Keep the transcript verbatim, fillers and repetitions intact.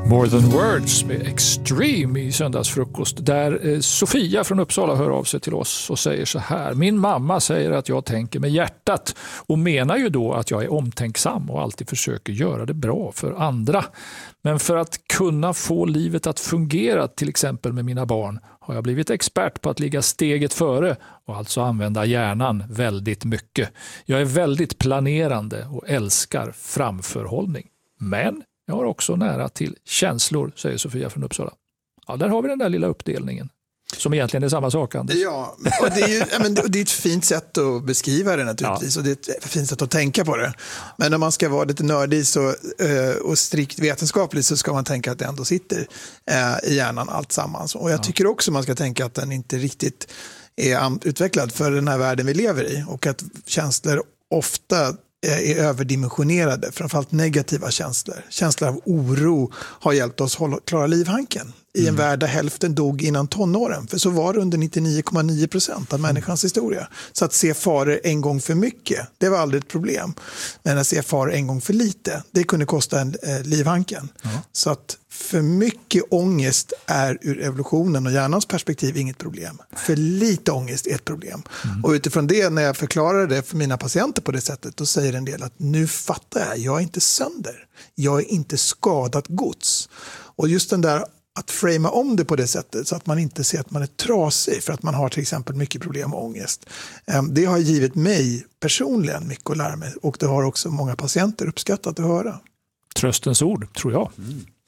More than words med Extreme i söndagsfrukost, där eh, Sofia från Uppsala hör av sig till oss och säger så här: min mamma säger att jag tänker med hjärtat och menar ju då att jag är omtänksam och alltid försöker göra det bra för andra. Men för att kunna få livet att fungera, till exempel med mina barn, har jag blivit expert på att ligga steget före och alltså använda hjärnan väldigt mycket. Jag är väldigt planerande och älskar framförhållning. Men jag har också nära till känslor, säger Sofia från Uppsala. Ja, där har vi den där lilla uppdelningen. Som egentligen är samma sak, Anders. Ja, och det är ju men det är ett fint sätt att beskriva det naturligtvis. Ja. Och det är ett fint sätt att tänka på det. Men om man ska vara lite nördig så, och strikt vetenskapligt så ska man tänka att det ändå sitter i hjärnan allt sammans. Och jag tycker också man ska tänka att den inte riktigt är utvecklad för den här världen vi lever i. Och att känslor ofta är överdimensionerade, framförallt negativa känslor. Känslor av oro har hjälpt oss hålla, klara livhanken i en mm. värld där hälften dog innan tonåren. För så var det under nittionio komma nio procent av människans historia. Så att se faror en gång för mycket, det var aldrig ett problem. Men att se faror en gång för lite, det kunde kosta en eh, livhanken. Mm. Så att för mycket ångest är ur evolutionen och hjärnans perspektiv inget problem. För lite ångest är ett problem. Mm. Och utifrån det, när jag förklarar det för mina patienter på det sättet, då säger en del att nu fattar jag, jag är inte sönder. Jag är inte skadat gods. Och just den där att framea om det på det sättet så att man inte ser att man är trasig för att man har till exempel mycket problem med ångest. Det har givit mig personligen mycket att lära mig och det har också många patienter uppskattat att höra. Tröstens ord, tror jag. Mm.